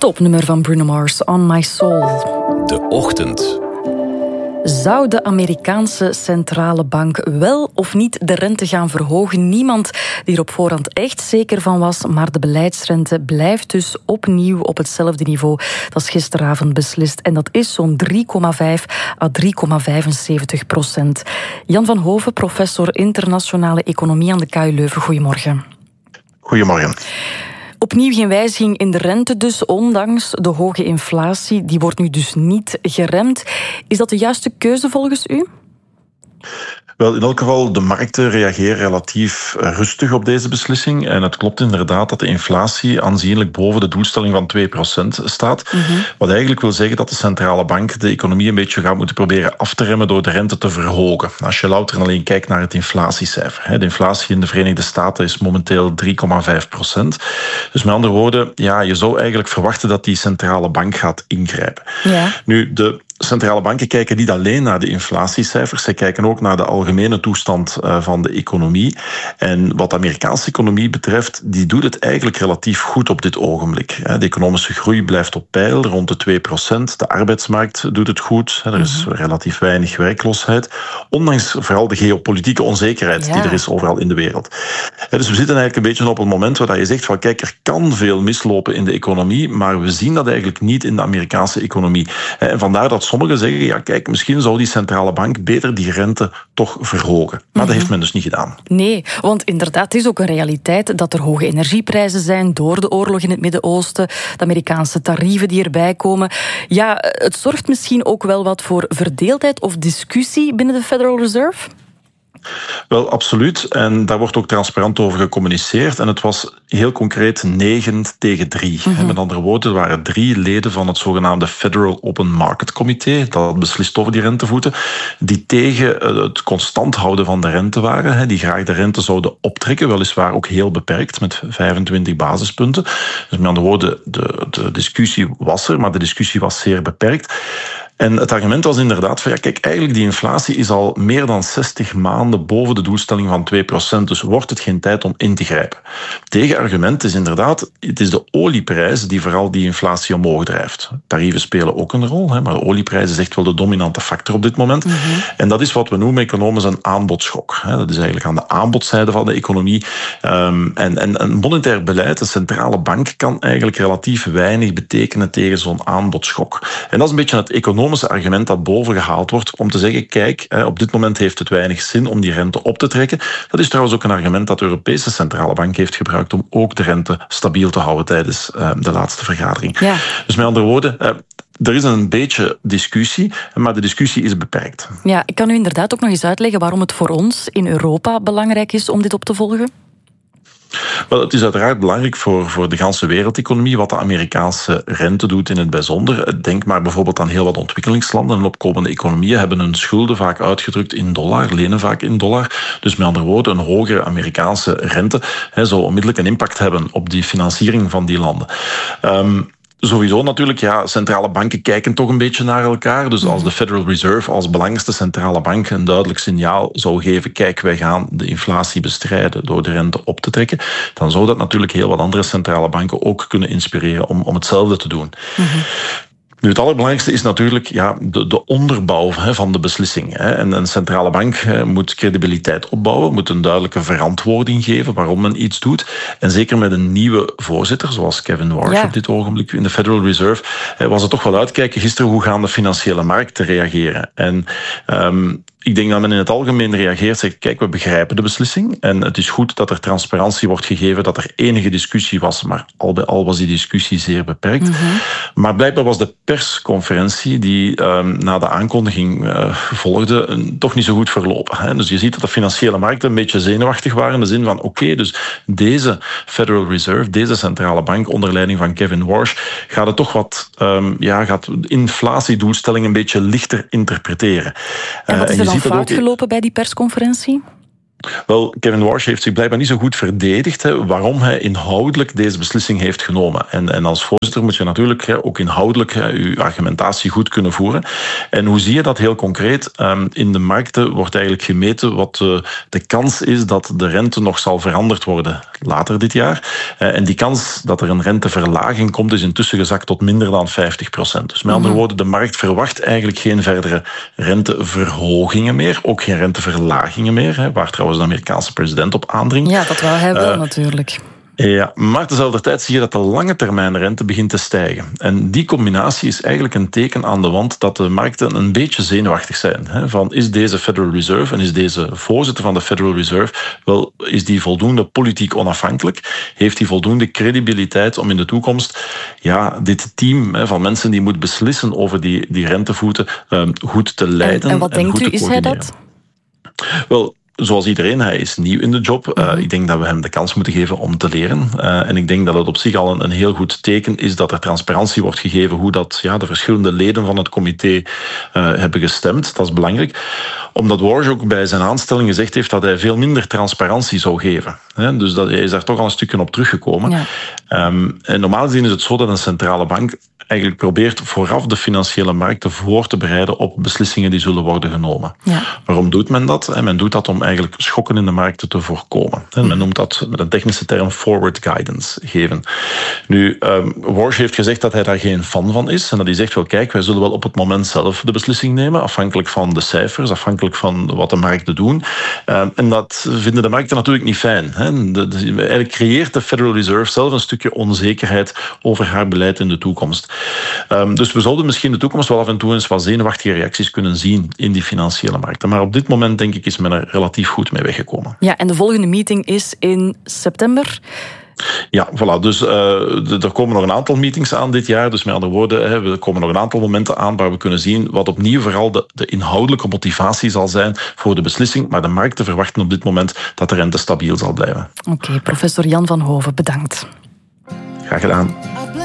Topnummer van Bruno Mars, On My Soul. De Ochtend. Zou de Amerikaanse centrale bank wel of niet de rente gaan verhogen? Niemand die er op voorhand echt zeker van was, maar de beleidsrente blijft dus opnieuw op hetzelfde niveau. Dat is gisteravond beslist en dat is zo'n 3,5 à 3,75%. Jan van Hoven, professor internationale economie aan de KU Leuven. Goedemorgen. Goedemorgen. Opnieuw geen wijziging in de rente dus, ondanks de hoge inflatie. Die wordt nu dus niet geremd. Is dat de juiste keuze volgens u? Wel, in elk geval, de markten reageren relatief rustig op deze beslissing. En het klopt inderdaad dat de inflatie aanzienlijk boven de doelstelling van 2% staat. Wat eigenlijk wil zeggen dat de centrale bank de economie een beetje gaat moeten proberen af te remmen door de rente te verhogen. Als je louter alleen kijkt naar het inflatiecijfer. De inflatie in de Verenigde Staten is momenteel 3,5%. Dus met andere woorden, ja, je zou eigenlijk verwachten dat die centrale bank gaat ingrijpen. Ja. Nu, de centrale banken kijken niet alleen naar de inflatiecijfers, zij kijken ook naar de algemene toestand van de economie. En wat de Amerikaanse economie betreft, die doet het eigenlijk relatief goed op dit ogenblik. De economische groei blijft op peil, rond de 2%. De arbeidsmarkt doet het goed. Er is relatief weinig werkloosheid. Ondanks vooral de geopolitieke onzekerheid die er is overal in de wereld. Dus we zitten eigenlijk een beetje op een moment waar je zegt van kijk, er kan veel mislopen in de economie, maar we zien dat eigenlijk niet in de Amerikaanse economie. En vandaar dat sommigen zeggen, ja kijk, misschien zou die centrale bank beter die rente toch verhogen. Maar dat heeft men dus niet gedaan. Nee, want inderdaad, het is ook een realiteit dat er hoge energieprijzen zijn door de oorlog in het Midden-Oosten, de Amerikaanse tarieven die erbij komen. Ja, het zorgt misschien ook wel wat voor verdeeldheid of discussie binnen de Federal Reserve? Wel, absoluut. En daar wordt ook transparant over gecommuniceerd. En het was heel concreet 9-3. Met andere woorden, er waren 3 leden van het zogenaamde Federal Open Market Committee, dat beslist over die rentevoeten, die tegen het constant houden van de rente waren, die graag de rente zouden optrekken, weliswaar ook heel beperkt, met 25 basispunten. Dus met andere woorden, de discussie was er, maar de discussie was zeer beperkt. En het argument was inderdaad van, ja kijk, eigenlijk die inflatie is al meer dan 60 maanden boven de doelstelling van 2%, dus wordt het geen tijd om in te grijpen. Het tegenargument is inderdaad, het is de olieprijs die vooral die inflatie omhoog drijft. Tarieven spelen ook een rol, maar de olieprijs is echt wel de dominante factor op dit moment. En dat is wat we noemen economisch een aanbodschok. Dat is eigenlijk aan de aanbodzijde van de economie. En een monetair beleid, een centrale bank, kan eigenlijk relatief weinig betekenen tegen zo'n aanbodschok. En dat is een beetje het economische argument dat boven gehaald wordt om te zeggen, kijk, op dit moment heeft het weinig zin om die rente op te trekken. Dat is trouwens ook een argument dat de Europese Centrale Bank heeft gebruikt om ook de rente stabiel te houden tijdens de laatste vergadering. Ja. Dus met andere woorden, er is een beetje discussie, maar de discussie is beperkt. Ja, ik kan u inderdaad ook nog eens uitleggen waarom het voor ons in Europa belangrijk is om dit op te volgen? Wel, het is uiteraard belangrijk voor de ganse wereldeconomie wat de Amerikaanse rente doet in het bijzonder. Denk maar bijvoorbeeld aan heel wat ontwikkelingslanden en opkomende economieën hebben hun schulden vaak uitgedrukt in dollar, lenen vaak in dollar. Dus met andere woorden, een hogere Amerikaanse rente zou onmiddellijk een impact hebben op die financiering van die landen. Sowieso natuurlijk, ja, centrale banken kijken toch een beetje naar elkaar. Dus als de Federal Reserve als belangrijkste centrale bank een duidelijk signaal zou geven, kijk, wij gaan de inflatie bestrijden door de rente op te trekken, dan zou dat natuurlijk heel wat andere centrale banken ook kunnen inspireren om hetzelfde te doen. Nu, het allerbelangrijkste is natuurlijk de onderbouw van de beslissing. En een centrale bank moet credibiliteit opbouwen, moet een duidelijke verantwoording geven waarom men iets doet. En zeker met een nieuwe voorzitter, zoals Kevin Warsh op dit ogenblik in de Federal Reserve, was het toch wel uitkijken gisteren hoe gaan de financiële markten reageren. En ik denk dat men in het algemeen reageert, zegt, kijk, we begrijpen de beslissing en het is goed dat er transparantie wordt gegeven, dat er enige discussie was, maar al bij al was die discussie zeer beperkt. Maar blijkbaar was de persconferentie die na de aankondiging volgde toch niet zo goed verlopen. Dus je ziet dat de financiële markten een beetje zenuwachtig waren in de zin van, oké, dus deze Federal Reserve, deze centrale bank onder leiding van Kevin Warsh, gaat het toch wat, gaat de inflatiedoelstelling een beetje lichter interpreteren. En wat is er dan fout gelopen bij die persconferentie? Wel, Kevin Warsh heeft zich blijkbaar niet zo goed verdedigd waarom hij inhoudelijk deze beslissing heeft genomen. En als voorzitter moet je natuurlijk ook inhoudelijk je argumentatie goed kunnen voeren. En hoe zie je dat heel concreet? In de markten wordt eigenlijk gemeten wat de kans is dat de rente nog zal veranderd worden later dit jaar. En die kans dat er een renteverlaging komt is intussen gezakt tot minder dan 50%. Dus met andere woorden, de markt verwacht eigenlijk geen verdere renteverhogingen meer, ook geen renteverlagingen meer, waar trouwens de Amerikaanse president op aandringt. Ja, dat wou hij wel natuurlijk. Ja, maar tezelfde tijd zie je dat de lange termijn rente begint te stijgen. En die combinatie is eigenlijk een teken aan de wand dat de markten een beetje zenuwachtig zijn. Van, is deze Federal Reserve en is deze voorzitter van de Federal Reserve, wel, is die voldoende politiek onafhankelijk? Heeft die voldoende credibiliteit om in de toekomst dit team van mensen die moet beslissen over die rentevoeten goed te leiden? En wat denkt u, is hij dat? Wel, zoals iedereen, hij is nieuw in de job. Ik denk dat we hem de kans moeten geven om te leren. En ik denk dat het op zich al een heel goed teken is dat er transparantie wordt gegeven hoe dat de verschillende leden van het comité hebben gestemd. Dat is belangrijk. Omdat Warsh ook bij zijn aanstelling gezegd heeft dat hij veel minder transparantie zou geven. Dus hij is daar toch al een stukje op teruggekomen. Ja. En normaal gezien is het zo dat een centrale bank eigenlijk probeert vooraf de financiële markten voor te bereiden op beslissingen die zullen worden genomen. Ja. Waarom doet men dat? Men doet dat om eigenlijk schokken in de markten te voorkomen. Men noemt dat met een technische term forward guidance geven. Nu, Warsh heeft gezegd dat hij daar geen fan van is en dat hij zegt, wel kijk, wij zullen wel op het moment zelf de beslissing nemen, afhankelijk van de cijfers, afhankelijk van wat de markten doen. En dat vinden de markten natuurlijk niet fijn. Eigenlijk creëert de Federal Reserve zelf een stukje onzekerheid over haar beleid in de toekomst. Dus we zouden misschien in de toekomst wel af en toe eens wat zenuwachtige reacties kunnen zien in die financiële markten. Maar op dit moment, denk ik, is men er relatief goed mee weggekomen. Ja, en de volgende meeting is in september. Ja, voilà. Dus er komen nog een aantal meetings aan dit jaar. Dus met andere woorden, er komen nog een aantal momenten aan waar we kunnen zien wat opnieuw vooral de inhoudelijke motivatie zal zijn voor de beslissing. Maar de markten verwachten op dit moment dat de rente stabiel zal blijven. Oké, professor Jan van Hoven, bedankt. Graag gedaan.